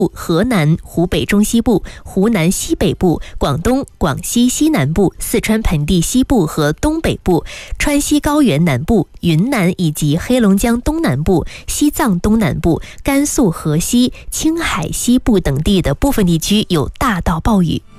河南、湖北中西部、湖南西北部、广东、广西西南部、四川盆地西部和东北部、川西高原南部、云南以及黑龙江东南部、西藏东南部、甘肃河西、青海西部等地的部分地区有大到暴雨。